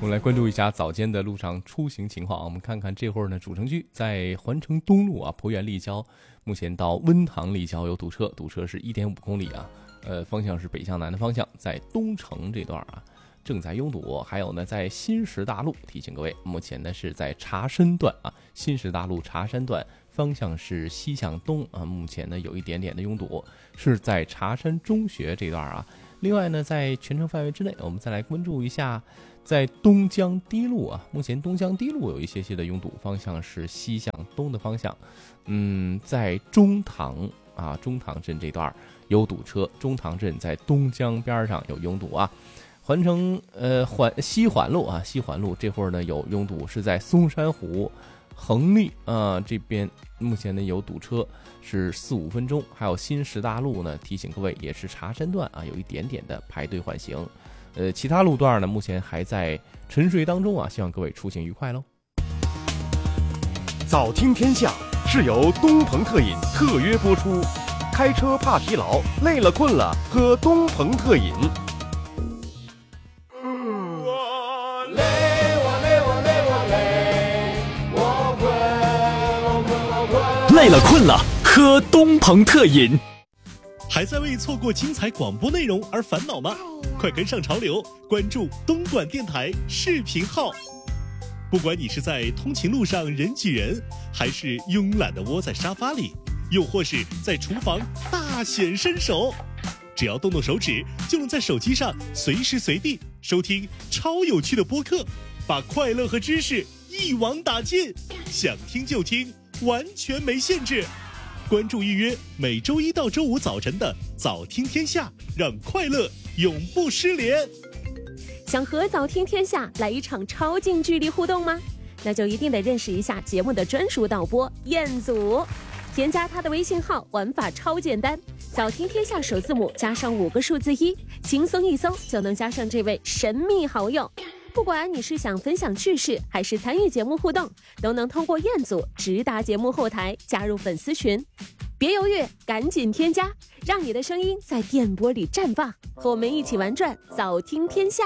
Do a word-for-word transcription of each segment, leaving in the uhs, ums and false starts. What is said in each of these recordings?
我们来关注一下早间的路上出行情况。我们看看这会儿呢，主城区在环城东路啊，鄱源立交，目前到温塘立交有堵车，堵车是一点五公里啊，呃，方向是北向南的方向，在东城这段啊正在拥堵。还有呢，在新石大路，提醒各位，目前呢是在茶山段啊，新石大路茶山段方向是西向东啊，目前呢有一点点的拥堵，是在茶山中学这段啊。另外呢，在全程范围之内，我们再来关注一下，在东江堤路啊，目前东江堤路有一些些的拥堵，方向是西向东的方向。嗯，在中塘啊，中塘镇这段有堵车，中塘镇在东江边上有拥堵啊。环城呃环西环路啊，西环路这会儿呢有拥堵，是在松山湖恒利啊这边，目前呢有堵车，是四五分钟。还有新石大路呢，提醒各位也是茶山段啊，有一点点的排队缓行。呃，其他路段呢，目前还在沉睡当中啊，希望各位出行愉快喽。 早听天下是由东鹏特饮特约播出，开车怕疲劳，累了困了喝东鹏特饮。 累了困了喝东鹏特饮。 还在为错过精彩广播内容而烦恼吗？快跟上潮流，关注东莞电台视频号。不管你是在通勤路上人挤人，还是慵懒地窝在沙发里，又或是在厨房大显身手，只要动动手指，就能在手机上随时随地收听超有趣的播客，把快乐和知识一网打尽，想听就听，完全没限制。关注预约每周一到周五早晨的早听天下，让快乐永不失联。 想和早听天下来一场超近距离互动吗？那就一定得认识一下节目的专属导播彦祖，添加他的微信号，玩法超简单，早听天下首字母加上五个数字一，轻松一搜就能加上这位神秘好友。不管你是想分享趣事，还是参与节目互动，都能通过彦祖直达节目后台，加入粉丝群。别犹豫，赶紧添加，让你的声音在电波里绽放，和我们一起玩转早听天下。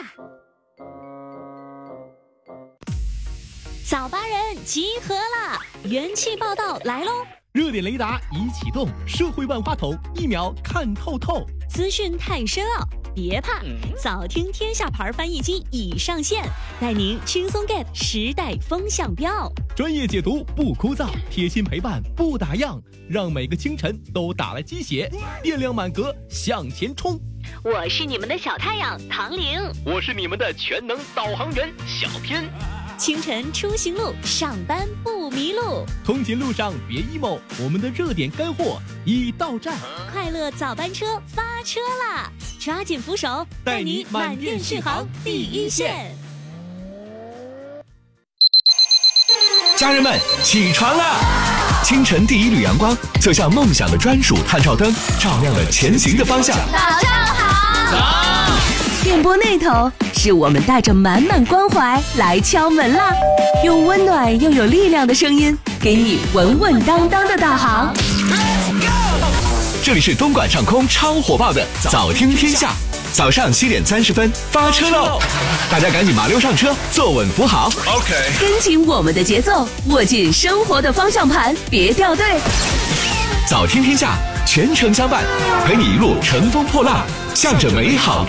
早八人集合啦！元气报道来喽！ 热点雷达已启动，社会万花筒一秒看透透， 资讯太深奥，别怕，早听天下牌翻译机已上线，带您轻松 get 时代风向标。 专业解读不枯燥，贴心陪伴不打烊，让每个清晨都打了鸡血，电量满格向前冲。 我是你们的小太阳唐玲， 我是你们的全能导航员小天。 清晨出行路，上班不迷路， 通勤路上别 emo， 我们的热点干货已到站， 快乐早班车发车啦！抓紧扶手，带你满电续航第一线。 家人们起床啦！清晨第一缕阳光，就像梦想的专属探照灯，照亮了前行的方向。 早上好！ 早！ 电波那头是我们带着满满关怀来敲门啦，用温暖又有力量的声音，给你稳稳当当的导航。 这里是东莞上空超火爆的早听天下，早上七点三十分发车喽！大家赶紧麻溜上车，坐稳扶好。 OK， 跟紧我们的节奏，握紧生活的方向盘，别掉队。 早听天下，全程相伴，陪你一路乘风破浪，向着美好